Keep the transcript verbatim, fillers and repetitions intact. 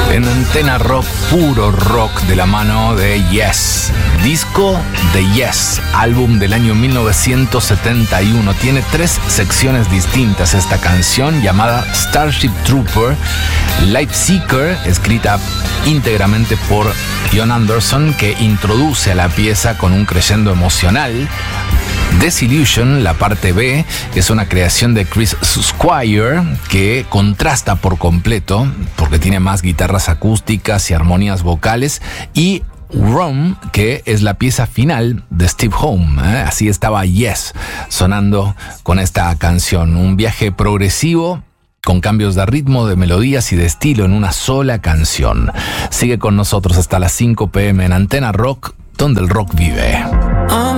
En Antena Rock, puro rock de la mano de Yes. Disco de Yes, álbum del año mil novecientos setenta y uno. Tiene tres secciones distintas esta canción, llamada Starship Trooper, Light Seeker, escrita íntegramente por Jon Anderson, que introduce a la pieza con un crescendo emocional. Desillusion, la parte B, es una creación de Chris Squire que contrasta por completo porque tiene más guitarras acústicas y armonías vocales, y Rum, que es la pieza final de Steve Howe, ¿eh? Así estaba Yes sonando con esta canción, un viaje progresivo con cambios de ritmo, de melodías y de estilo en una sola canción. Sigue con nosotros hasta las cinco p m en Antena Rock, donde el rock vive.